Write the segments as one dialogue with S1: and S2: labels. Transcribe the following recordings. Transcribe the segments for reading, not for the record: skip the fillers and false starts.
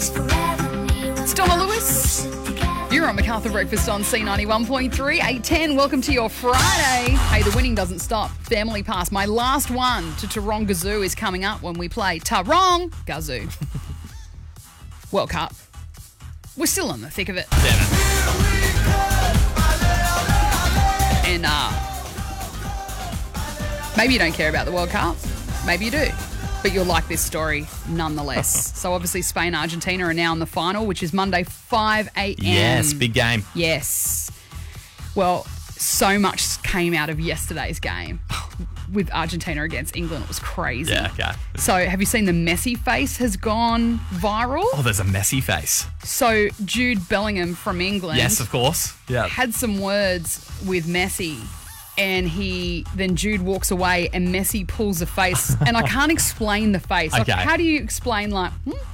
S1: It's Donna Lewis. You're on MacArthur Breakfast on C91.3, 8:10. Welcome to your Friday. Hey, the winning doesn't stop. Family Pass. My last one to Taronga Zoo is coming up when we play Taronga Zoo. World Cup. We're still in the thick of it. And maybe you don't care about the World Cup. Maybe you do. But you'll like this story nonetheless. So obviously Spain and Argentina are now in the final, which is Monday, 5 a.m.
S2: Yes, big game.
S1: Yes. Well, so much came out of yesterday's game with Argentina against England. It was crazy.
S2: Yeah, okay.
S1: So have you seen the Messi face has gone viral?
S2: Oh, there's a Messi face.
S1: So Jude Bellingham from England.
S2: Yes, of course. Yeah.
S1: Had some words with Messi. And then Jude walks away and Messi pulls a face. And I can't explain the face. Like,
S2: Okay.
S1: how do you explain, like,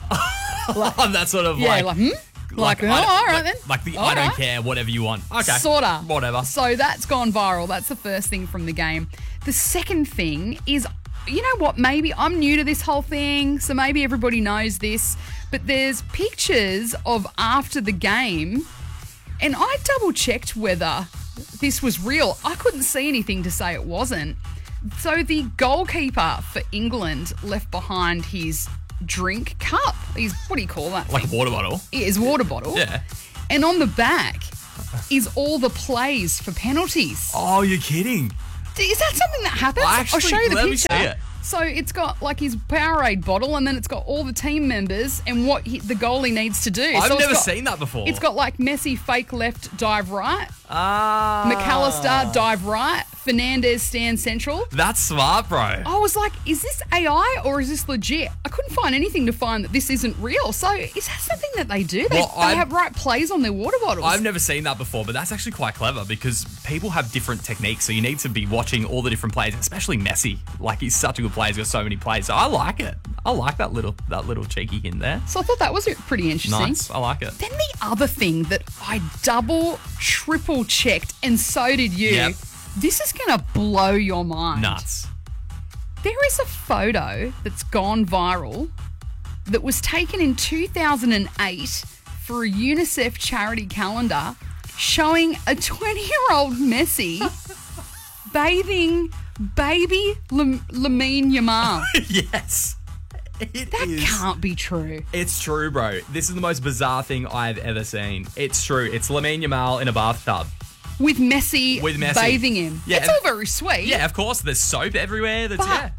S2: That sort of
S1: yeah,
S2: like...
S1: Like, oh, all right then.
S2: Like the
S1: All
S2: I don't
S1: right.
S2: care, whatever you want. Okay.
S1: Sorta.
S2: Whatever.
S1: So that's gone viral. That's the first thing from the game. The second thing is, you know what, maybe I'm new to this whole thing, so maybe everybody knows this, but there's pictures of after the game, and I double-checked whether this was real. I couldn't see anything to say it wasn't. So the goalkeeper for England left behind his drink cup. What do you call that
S2: Like
S1: thing?
S2: a water bottle.
S1: His water bottle.
S2: Yeah.
S1: And on the back is all the plays for penalties.
S2: Oh, you're kidding.
S1: Is that something that happens?
S2: Actually,
S1: I'll show you the
S2: let me
S1: picture.
S2: see it.
S1: So it's got like his Powerade bottle, and then it's got all the team members and what the goalie needs to do.
S2: I've
S1: So it's
S2: never
S1: got-
S2: seen that before.
S1: It's got like Messi fake left, dive right.
S2: Ah.
S1: McAllister dive right. Fernandez stand central.
S2: That's smart, bro.
S1: I was like, is this AI or is this legit? I couldn't find anything to find that this isn't real. So is that something that they do? They have right plays on their water bottles.
S2: I've never seen that before, but that's actually quite clever because people have different techniques. So you need to be watching all the different plays, especially Messi. Like, he's such a good player. He's got so many plays. So I like it. I like that little cheeky hint there.
S1: So I thought that was pretty interesting.
S2: Nice. I like it.
S1: Then the other thing that I double, triple checked, and so did you.
S2: Yep.
S1: This is going to blow your mind.
S2: Nuts.
S1: There is a photo that's gone viral that was taken in 2008 for a UNICEF charity calendar showing a 20-year-old Messi bathing baby Lamine Yamal.
S2: Yes.
S1: That can't be true.
S2: It's true, bro. This is the most bizarre thing I've ever seen. It's true. It's Lamine Yamal in a bathtub.
S1: With Messi bathing him.
S2: Yeah,
S1: it's all very sweet.
S2: Yeah, of course. There's soap everywhere.
S1: But that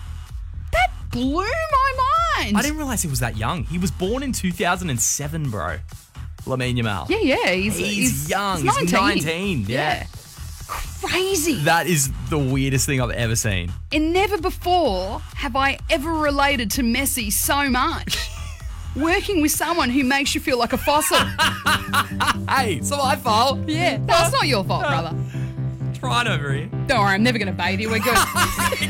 S1: blew my mind.
S2: I didn't realize he was that young. He was born in 2007, bro. Lamine Yamal.
S1: Yeah.
S2: He's young.
S1: He's
S2: 19. Yeah.
S1: Crazy.
S2: That is the weirdest thing I've ever seen.
S1: And never before have I ever related to Messi so much. Working with someone who makes you feel like a fossil.
S2: Hey, it's not my fault.
S1: Yeah. No, it's not your fault, brother.
S2: Trying over here.
S1: Don't worry, I'm never going to bathe you. We're good.